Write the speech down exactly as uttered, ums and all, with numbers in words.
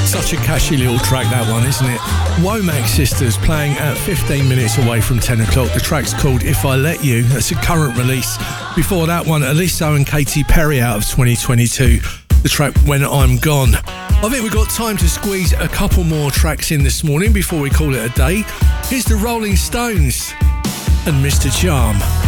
Such a catchy little track, that one, isn't it? Womack Sisters playing at fifteen minutes away from ten o'clock. The track's called If I Let You. That's a current release. Before that one, Aliso and Katy Perry out of twenty twenty-two. The track When I'm Gone. I think we've got time to squeeze a couple more tracks in this morning before we call it a day. Here's the Rolling Stones and Mister Charm.